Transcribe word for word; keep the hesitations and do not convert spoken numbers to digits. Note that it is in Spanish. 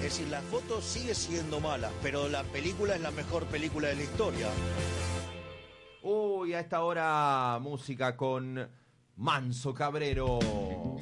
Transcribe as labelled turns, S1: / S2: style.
S1: Es decir, la foto sigue siendo mala, pero la película es la mejor película de la historia.
S2: Uy, a esta hora música con Manso Cabrero.